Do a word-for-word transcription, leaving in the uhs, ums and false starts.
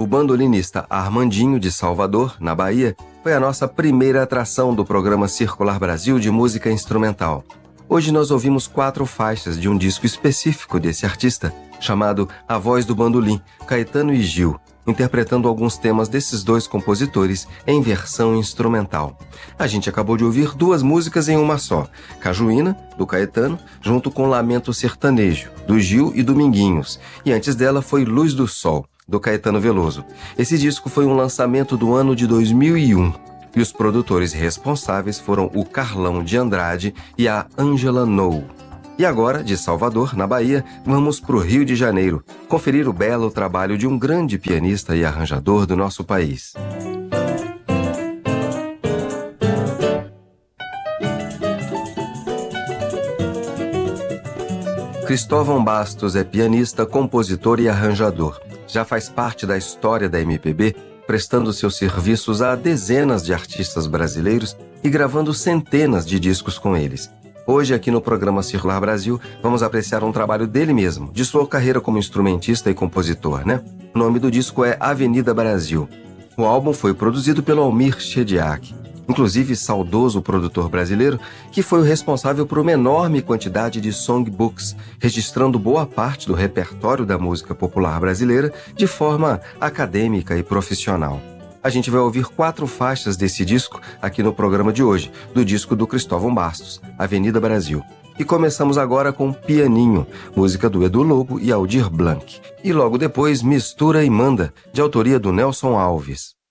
O bandolinista Armandinho, de Salvador, na Bahia, foi a nossa primeira atração do programa Circular Brasil de música instrumental. Hoje nós ouvimos quatro faixas de um disco específico desse artista, chamado A Voz do Bandolim, Caetano e Gil, interpretando alguns temas desses dois compositores em versão instrumental. A gente acabou de ouvir duas músicas em uma só, Cajuína, do Caetano, junto com Lamento Sertanejo, do Gil e Dominguinhos, e antes dela foi Luz do Sol, do Caetano Veloso. Esse disco foi um lançamento do ano de dois mil e um, e os produtores responsáveis foram o Carlão de Andrade e a Angela Nou. E agora, de Salvador, na Bahia, vamos para o Rio de Janeiro, conferir o belo trabalho de um grande pianista e arranjador do nosso país. Cristóvão Bastos é pianista, compositor e arranjador. Já faz parte da história da M P B, prestando seus serviços a dezenas de artistas brasileiros e gravando centenas de discos com eles. Hoje, aqui no programa Circular Brasil, vamos apreciar um trabalho dele mesmo, de sua carreira como instrumentista e compositor, né? O nome do disco é Avenida Brasil. O álbum foi produzido pelo Almir Shediac, inclusive saudoso produtor brasileiro, que foi o responsável por uma enorme quantidade de songbooks, registrando boa parte do repertório da música popular brasileira de forma acadêmica e profissional. A gente vai ouvir quatro faixas desse disco aqui no programa de hoje, do disco do Cristóvão Bastos, Avenida Brasil. E começamos agora com Pianinho, música do Edu Lobo e Aldir Blanc. E logo depois, Mistura e Manda, de autoria do Nelson Alves.